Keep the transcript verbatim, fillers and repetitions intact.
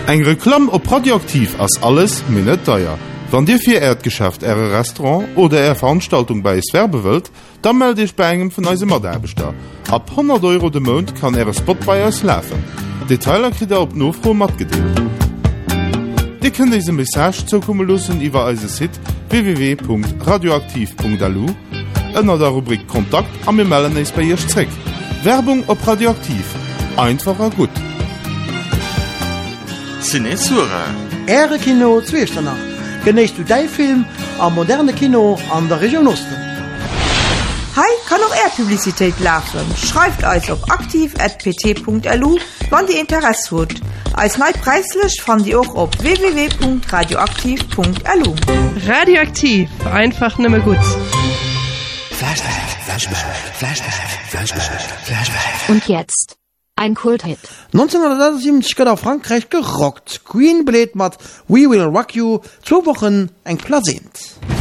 Eng Reklam op Radioaktiv ass alles minnet teuer. Wann Dir fir Erdgeschäft Äre Restaurant oder Ä Veranstaltung bei es werbe wëlt, dann meld Dich bei engem vun eise Maderbeter. Ab hundert Euro de Mond kann Äre Spot bei es läfen. Detailer krit er op Nofro mat gedeelt. Di kën dese Message zokomme lussen iwwer eise Site w w w punkt radioaktiv punkt d l u, ënner der Rubrik Kontakt am mir mellen eis bei Ihrch Zreck. Werbung op Radioaktiv. Einfacher gut. Cinesura. Äre Kino Zweestanach. Geneist du dei Film am moderne Kino an der Region Osten. Hei kann auch Erdpublizität laufen. Schreibt euch auf aktiv at p t punkt l u, wann die Interesse hat. Als neu preislich fand ihr auch auf w w w punkt radioaktiv punkt l u. Radioaktiv, einfach nimmer gut. Flashback, Flashback, Flashback, Flashback, Flashback. Und jetzt ein Kulthit. neunzehnhundertsiebenundsiebzig hat Frankreich gerockt. Queen bläht mat We Will Rock You zwei Wochen eng Plasent.